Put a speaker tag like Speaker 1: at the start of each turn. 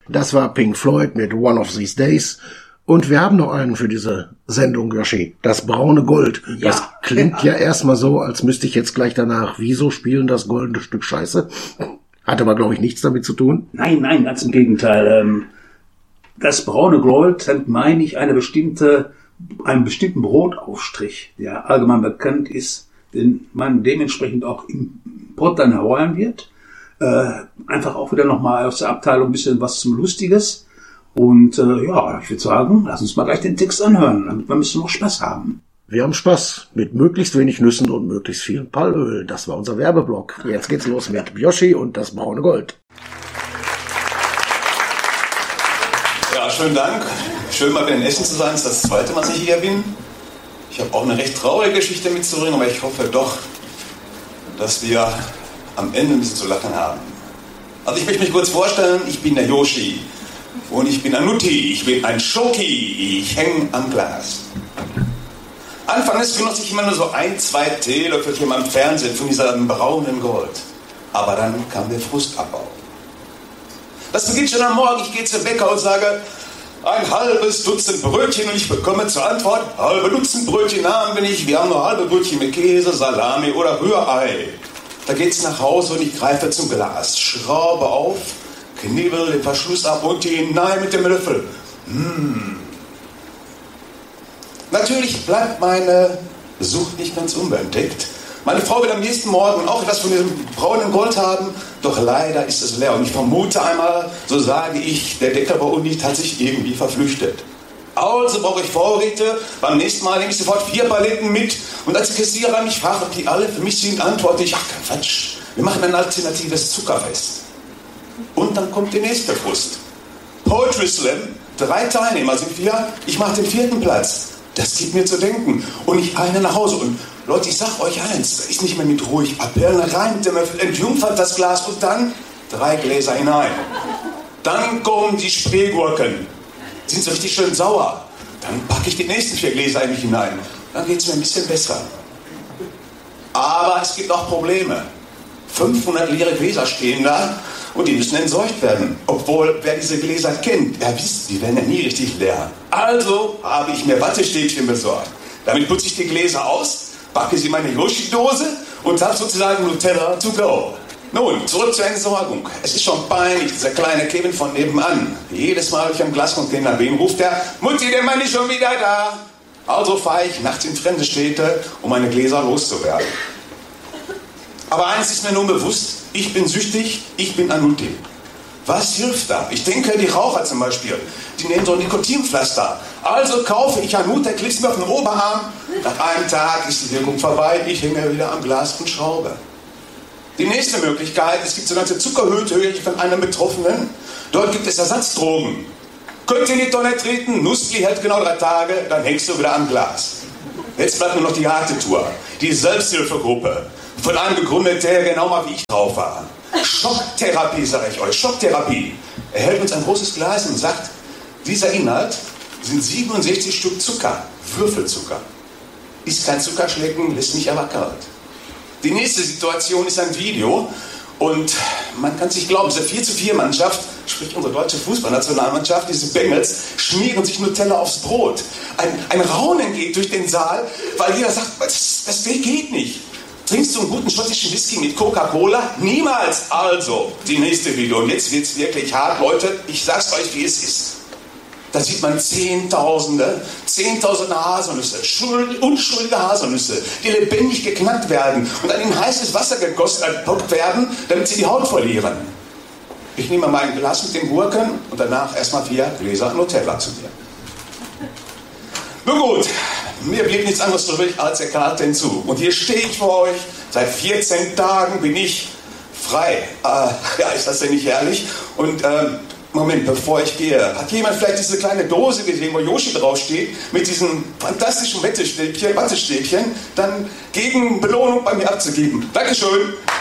Speaker 1: Das war Pink Floyd mit One of These Days. Und wir haben noch einen für diese Sendung, Yoshi. Das braune Gold. Ja. Das klingt ja erstmal so, als müsste ich jetzt gleich danach Wieso spielen, das goldene Stück Scheiße. Hat aber, glaube ich, nichts damit zu tun.
Speaker 2: Nein, ganz im Gegenteil. Das braune Gold hat, meine ich, einen bestimmten Brotaufstrich, der allgemein bekannt ist, den man dementsprechend auch im Pott dann hereuen wird. Einfach auch wieder nochmal aus der Abteilung ein bisschen was zum Lustiges. Und ich würde sagen, lass uns mal gleich den Text anhören, damit wir ein bisschen noch Spaß haben.
Speaker 1: Wir haben Spaß mit möglichst wenig Nüssen und möglichst viel Palmöl. Das war unser Werbeblock. Jetzt geht's los mit Yoshi und das braune Gold.
Speaker 3: Ja, schönen Dank. Schön mal wieder in Essen zu sein. Das ist das zweite Mal, dass ich hier bin. Ich habe auch eine recht traurige Geschichte mitzubringen, aber ich hoffe doch, dass wir am Ende ein bisschen zu lachen haben. Also ich möchte mich kurz vorstellen, ich bin der Yoshi und ich bin ein Nutti, ich bin ein Schoki, ich hänge am Glas. Anfangs genoss ich immer nur so 1-2 Teelöffelchen am Fernsehen von diesem braunen Gold. Aber dann kam der Frustabbau. Das beginnt schon am Morgen, ich gehe zum Bäcker und sage, ein halbes Dutzend Brötchen und ich bekomme zur Antwort, halbe Dutzend Brötchen haben wir nicht, wir haben nur halbe Brötchen mit Käse, Salami oder Rührei. Da geht's nach Hause und ich greife zum Glas, schraube auf, knibbel den Verschluss ab und hinein mit dem Löffel. Natürlich bleibt meine Sucht nicht ganz unbeentdeckt. Meine Frau wird am nächsten Morgen auch etwas von diesem braunen Gold haben, doch leider ist es leer. Und ich vermute einmal, so sage ich, der Decker bei uns hat sich irgendwie verflüchtet. Also brauche ich Vorräte, beim nächsten Mal nehme ich sofort 4 Paletten mit. Und als die Kassierer mich fragen, ob die alle für mich sind, antworte ich, ach kein Quatsch, wir machen ein alternatives Zuckerfest. Und dann kommt die nächste Frust. Poetry Slam, 3 Teilnehmer sind wir, ich mache den 4. Platz. Das gibt mir zu denken. Und ich eile nach Hause. Und Leute, ich sag euch eins, da ist nicht mehr mit ruhig Appellen rein mit dem Löffel, entjungfert das Glas und dann 3 Gläser hinein. Dann kommen die Spreegurken. Die sind so richtig schön sauer. Dann packe ich die nächsten 4 Gläser in mich hinein. Dann geht es mir ein bisschen besser. Aber es gibt auch Probleme. 500 leere Gläser stehen da und die müssen entsorgt werden. Obwohl, wer diese Gläser kennt, der wisst, die werden ja nie richtig leer. Also habe ich mir Wattestäbchen besorgt. Damit putze ich die Gläser aus, packe sie in meine Yoshi-Dose und habe sozusagen Nutella to go. Nun, zurück zur Entsorgung. Es ist schon peinlich, dieser kleine Kevin von nebenan. Jedes Mal, wenn ich am Glascontainer bin, ruft er, Mutti, der Mann ist schon wieder da. Also fahre ich nachts in fremde Städte, um meine Gläser loszuwerden. Aber eins ist mir nun bewusst, ich bin süchtig, ich bin ein Nutti. Was hilft da? Ich denke, die Raucher zum Beispiel, die nehmen so ein Nikotinpflaster. Also kaufe ich Anut, der klipst mir auf den Oberarm. Nach einem Tag ist die Wirkung vorbei, ich hänge wieder am Glas und schraube. Die nächste Möglichkeit, es gibt sogenannte Zuckerhöhe von einem Betroffenen. Dort gibt es Ersatzdrogen. Könnt ihr in die Tonne treten, Nussli hält genau 3 Tage, dann hängst du wieder am Glas. Jetzt bleibt nur noch die harte Tour, die Selbsthilfegruppe. Von einem gegründet, der genau mal wie ich drauf war. Schocktherapie, sage ich euch, Schocktherapie. Er hält uns ein großes Glas und sagt, dieser Inhalt sind 67 Stück Zucker, Würfelzucker. Ist kein Zuckerschlecken, lässt mich aber kalt. Die nächste Situation ist ein Video und man kann sich glauben, diese 4-4 Mannschaft, sprich unsere deutsche Fußballnationalmannschaft, diese Bengals, schmieren sich Nutella aufs Brot. Ein Raunen geht durch den Saal, weil jeder sagt, das geht nicht. Trinkst du einen guten schottischen Whisky mit Coca-Cola? Niemals! Also, die nächste Video. Und jetzt wird es wirklich hart, Leute. Ich sag's euch, wie es ist. Da sieht man Zehntausende Haselnüsse, unschuldige Haselnüsse, die lebendig geknackt werden und dann in heißes Wasser gegossen werden, damit sie die Haut verlieren. Ich nehme mein Glas mit den Gurken und danach erstmal 4 Gläser Nutella zu mir. Nun gut, mir blieb nichts anderes übrig als der Karte hinzu. Und hier stehe ich vor euch, seit 14 Tagen bin ich frei. Ja, ist das denn nicht herrlich? Und Moment, bevor ich gehe, hat jemand vielleicht diese kleine Dose gesehen, wo Yoshi draufsteht, mit diesem fantastischen Wattestäbchen, dann gegen Belohnung bei mir abzugeben? Dankeschön.